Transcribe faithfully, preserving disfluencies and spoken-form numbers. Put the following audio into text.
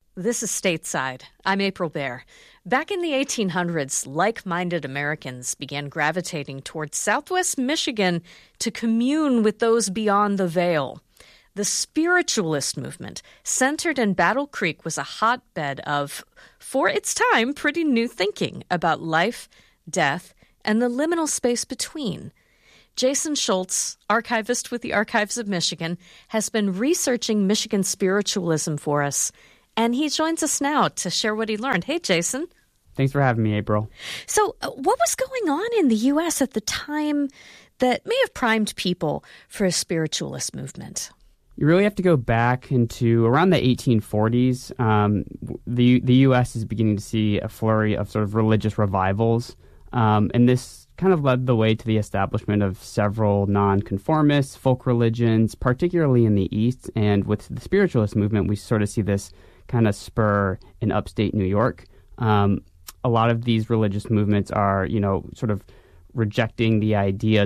This is Stateside. I'm April Baer. Back in the eighteen hundreds, like-minded Americans began gravitating towards Southwest Michigan to commune with those beyond the veil. The spiritualist movement, centered in Battle Creek, was a hotbed of, for its time, pretty new thinking about life, death, and the liminal space between. Jason Schultz, archivist with the Archives of Michigan, has been researching Michigan spiritualism for us, and he joins us now to share what he learned. Hey, Jason. Thanks for having me, April. So uh, what was going on in the U S at the time that may have primed people for a spiritualist movement? You really have to go back into around the eighteen forties. Um, the the U S is beginning to see a flurry of sort of religious revivals, um, and this kind of led the way to the establishment of several nonconformist folk religions, particularly in the East. And with the spiritualist movement, we sort of see this kind of spur in upstate New York. Um, a lot of these religious movements are, you know, sort of rejecting the idea